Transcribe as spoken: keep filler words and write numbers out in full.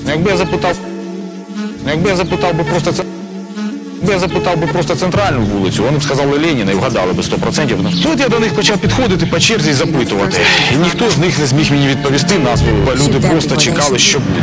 Якби я запитав, якби я запитав би просто це. Якби я запитав би просто центральну вулицю, вони б сказали Леніна і вгадали би сто відсотків. Тут я до них почав підходити по черзі і запитувати. І ніхто з них не зміг мені відповісти назву. Люди просто чекали, що буде.